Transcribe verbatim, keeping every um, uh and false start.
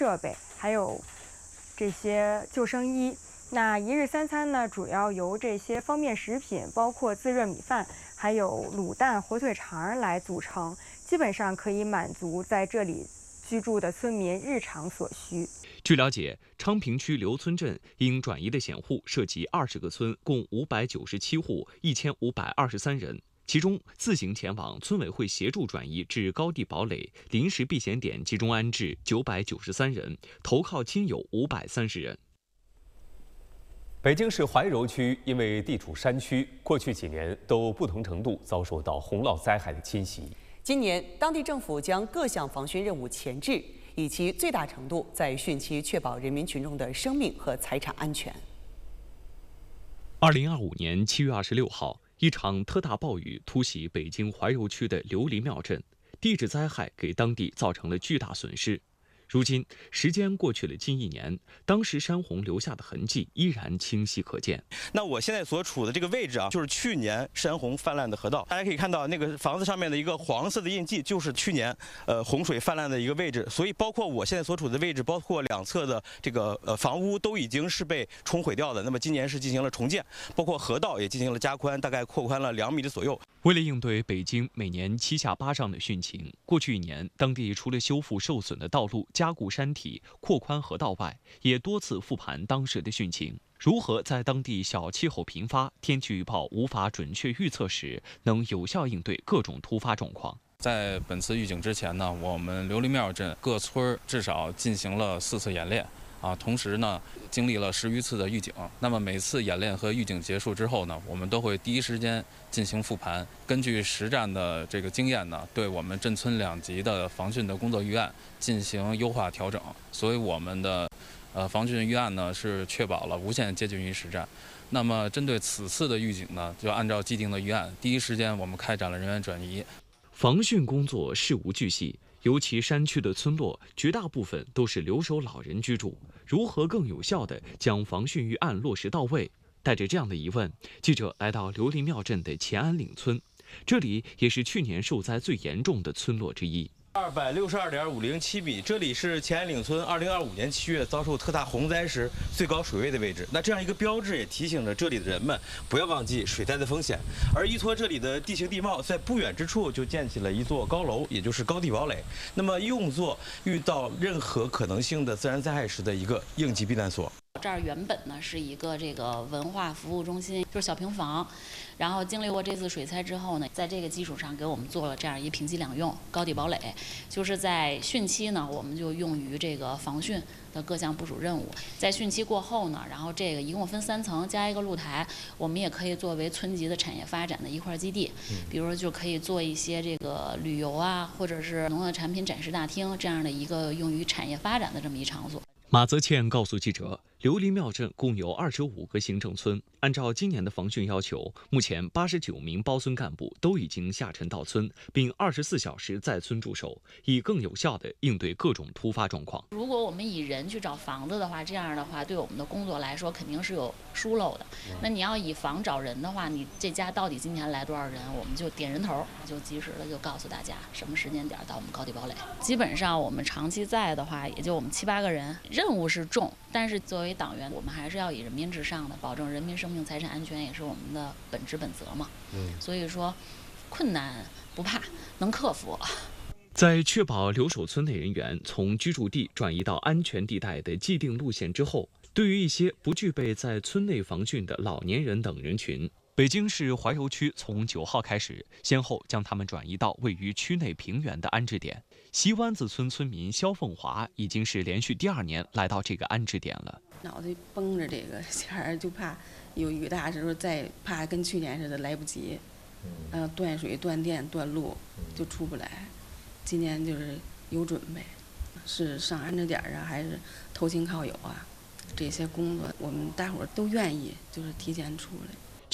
设备，还有这些救生衣。那一日三餐呢，主要由这些方便食品，包括自热米饭，还有卤蛋、火腿肠来组成，基本上可以满足在这里居住的村民日常所需。 据了解，昌平区刘村镇应转移的险户涉及二十个村，共五百九十七户，一千五百二十三人。其中，自行前往村委会协助转移至高地堡垒临时避险点集中安置九百九十三人，投靠亲友五百三十人。 北京市怀柔区因为地处山区，过去几年都不同程度遭受到洪涝灾害的侵袭。 今年，当地政府将各项防汛任务前置，以其最大程度在汛期确保人民群众的生命和财产安全。 二零二五年七月二十六号。一场特大暴雨突袭北京怀柔区的琉璃庙镇，地质灾害给当地造成了巨大损失。如今，时间过去了近一年，当时山洪留下的痕迹依然清晰可见。 那我现在所处的这个位置啊，就是去年山洪泛滥的河道。大家可以看到，那个房子上面的一个黄色的印记，就是去年呃洪水泛滥的一个位置。所以，包括我现在所处的位置，包括两侧的这个呃房屋，都已经是被冲毁掉的。那么今年是进行了重建，包括河道也进行了加宽，大概扩宽了两米的左右。 为了应对北京每年七下八上的汛情，过去一年，当地除了修复受损的道路、加固山体、扩宽河道外，也多次复盘当时的汛情，如何在当地小气候频发、天气预报无法准确预测时，能有效应对各种突发状况。 在本次预警之前呢，我们琉璃庙镇各村至少进行了四次演练。啊，同时呢，经历了十余次的预警。那么每次演练和预警结束之后呢，我们都会第一时间进行复盘，根据实战的这个经验呢，对我们镇村两级的防汛的工作预案进行优化调整。所以我们的呃防汛预案呢是确保了无限接近于实战。那么针对此次的预警呢，就按照既定的预案，第一时间我们开展了人员转移。 防汛工作事无巨细。尤其山区的村落，绝大部分都是留守老人居住。如何更有效地将防汛预案落实到位？带着这样的疑问，记者来到琉璃庙镇的前安岭村，这里也是去年受灾最严重的村落之一。 二百六十二点五零七米，这里是前安岭村二零二五年七月遭受特大洪灾时最高水位的位置。那这样一个标志也提醒着这里的人们不要忘记水灾的风险。而依托这里的地形地貌，在不远之处就建起了一座高楼，也就是高地堡垒。那么用作遇到任何可能性的自然灾害时的一个应急避难所。 这儿原本呢是一个这个文化服务中心，就是小平房。然后经历过这次水灾之后呢，在这个基础上给我们做了这样一平级两用高地堡垒，就是在汛期呢，我们就用于这个防汛的各项部署任务。在汛期过后呢，然后这个一共分三层加一个露台，我们也可以作为村级的产业发展的一块基地，比如就可以做一些这个旅游啊，或者是农业产品展示大厅这样的一个用于产业发展的这么一场所。 马泽倩告诉记者，琉璃庙镇共有二十五个行政村，按照今年的防汛要求，目前八十九名包村干部都已经下沉到村，并二十四小时在村驻守，以更有效地应对各种突发状况。 如果我们以人去找房子的话，这样的话对我们的工作来说肯定是有疏漏的。那你要以房找人的话，你这家到底今天来多少人，我们就点人头，就及时的就告诉大家什么时间点到我们高地堡垒。基本上我们长期在的话，也就我们七八个人。任务是重，但是作为党员，我们还是要以人民至上的，保证人民生命财产安全也是我们的本职本责嘛。嗯，所以说，困难不怕，能克服。 在确保留守村内人员从居住地转移到安全地带的既定路线之后，对于一些不具备在村内防汛的老年人等人群，北京市怀柔区从九号开始，先后将他们转移到位于区内平原的安置点。西湾子村村民肖凤华已经是连续第二年来到这个安置点了。 脑袋绷着这个线儿，就怕有雨大时候再怕跟去年似的来不及，嗯、呃，断水、断电、断路就出不来。今年就是有准备，是上安置点啊，还是投亲靠友啊，这些工作我们大伙儿都愿意，就是提前出来。